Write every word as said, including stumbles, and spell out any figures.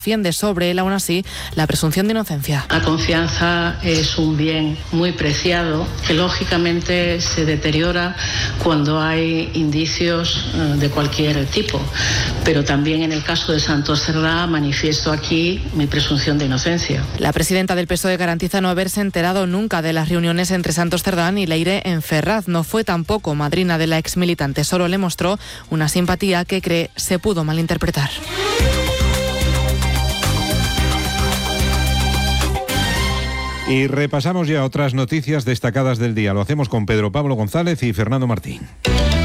defiende sobre él, aún así, la presunción de inocencia. La confianza es un bien muy preciado que lógicamente se deteriora cuando hay indicios de cualquier tipo, pero también en el caso de Santos Cerdá manifiesto aquí mi presunción de inocencia. La presidenta del P S O E garantiza no haberse enterado nunca de las reuniones entre Santos Cerdá y Leire en Ferraz. No fue tampoco madrina de la exmilitante, solo le mostró una simpatía que cree se pudo malinterpretar. Y repasamos ya otras noticias destacadas del día. Lo hacemos con Pedro Pablo González y Fernando Martín.